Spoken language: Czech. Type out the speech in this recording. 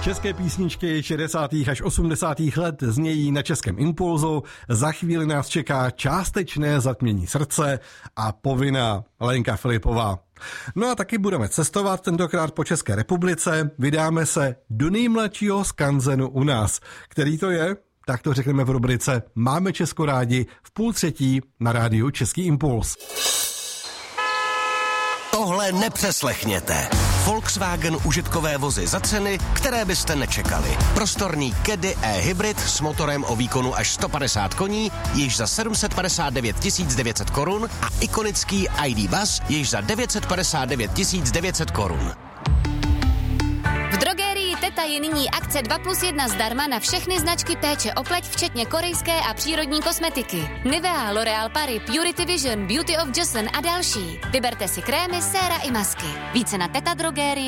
České písničky 60. až 80. let znějí na Českém Impulzu. Za chvíli nás čeká částečné zatmění srdce a povinná Lenka Filipová. No a taky budeme cestovat, tentokrát po České republice. Vydáme se do nejmladšího skanzenu u nás. Který to je? Tak to řekneme v rubrice Máme Česko rádi v 2:30 na rádiu Český Impuls. Tohle nepřeslechněte. Volkswagen užitkové vozy za ceny, které byste nečekali. Prostorný Caddy e-hybrid s motorem o výkonu až 150 koní, již za 759 900 korun a ikonický ID Buzz již za 959 900 korun. V drogerii Teta je nyní akce 2+1 zdarma na všechny značky péče o pleť, včetně korejské a přírodní kosmetiky. Nivea, L'Oréal Paris, Purity Vision, Beauty of Joseon a další. Vyberte si krémy, séra i masky. Více na Teta drogerie.